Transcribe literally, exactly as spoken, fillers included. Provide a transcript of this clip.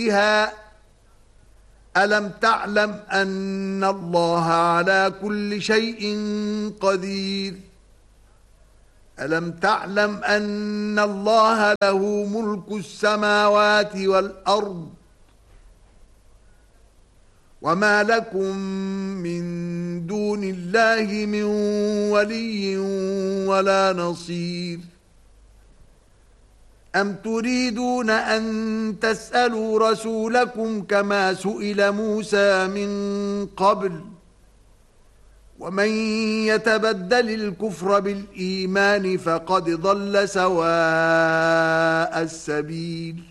فيها ألم تعلم أن الله على كل شيء قدير ألم تعلم أن الله له ملك السماوات والأرض وما لكم من دون الله من ولي ولا نصير أم تريدون أن تسألوا رسولكم كما سئل موسى من قبل ومن يتبدل الكفر بالإيمان فقد ضل سواء السبيل